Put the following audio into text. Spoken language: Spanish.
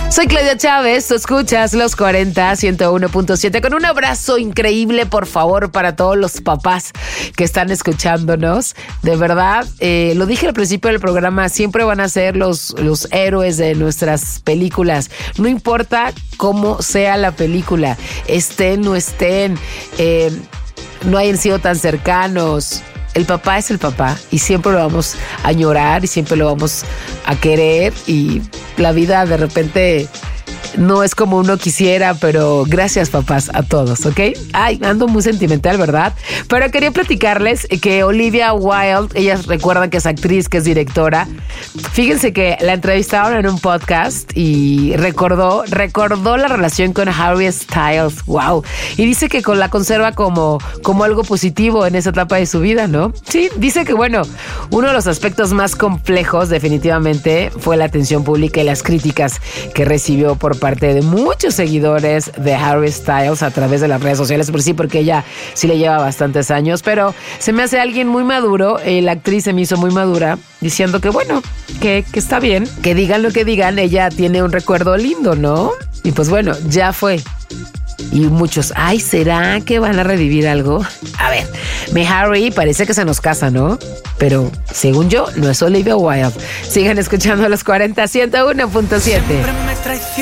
Soy Claudia Chávez, tú escuchas Los 40, 101.7, con un abrazo increíble, por favor, para todos los papás que están escuchándonos. De verdad, lo dije al principio del programa, siempre van a ser los héroes de nuestras películas. No importa cómo sea la película, estén, no estén, no hayan sido tan cercanos. El papá es el papá y siempre lo vamos a añorar y siempre lo vamos a querer, y la vida de repente no es como uno quisiera, pero gracias, papás, a todos, ¿ok? Ay, ando muy sentimental, ¿verdad? Pero quería platicarles que Olivia Wilde, ellas recuerdan que es actriz, que es directora. Fíjense que la entrevistaron en un podcast y recordó la relación con Harry Styles. ¡Wow! Y dice que la conserva como algo positivo en esa etapa de su vida, ¿no? Sí, dice que, bueno, uno de los aspectos más complejos definitivamente fue la atención pública y las críticas que recibió por parte de muchos seguidores de Harry Styles a través de las redes sociales, por sí, porque ella sí le lleva bastantes años, pero se me hace alguien muy maduro. La actriz se me hizo muy madura, diciendo que bueno, que está bien, que digan lo que digan, ella tiene un recuerdo lindo, ¿no? Y pues bueno, ya fue. Y muchos, ay, ¿será que van a revivir algo? A ver, mi Harry parece que se nos casa, ¿no? Pero según yo, no es Olivia Wilde. Sigan escuchando Los 40, 101.7.